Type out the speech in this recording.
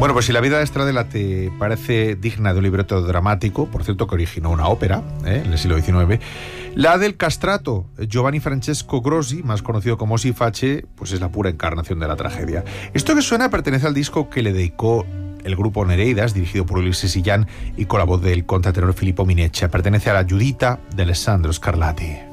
Bueno, pues si la vida de Stradella te parece digna de un libreto dramático, por cierto que originó una ópera en el siglo XIX, la del castrato Giovanni Francesco Grossi, más conocido como Siface, pues es la pura encarnación de la tragedia. Esto que suena pertenece al disco que le dedicó el grupo Nereidas, dirigido por Ulises Illán y con la voz del contratenor Filippo Mineccia. Pertenece a la Giuditta de Alessandro Scarlatti.